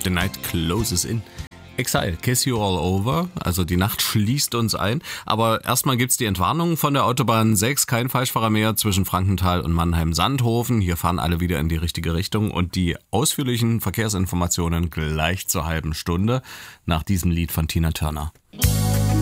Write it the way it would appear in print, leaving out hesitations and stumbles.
The night closes in. Exile, kiss you all over, also die Nacht schließt uns ein, aber erstmal gibt's die Entwarnung von der Autobahn 6, kein Falschfahrer mehr zwischen Frankenthal und Mannheim-Sandhofen, hier fahren alle wieder in die richtige Richtung und die ausführlichen Verkehrsinformationen gleich zur halben Stunde nach diesem Lied von Tina Turner.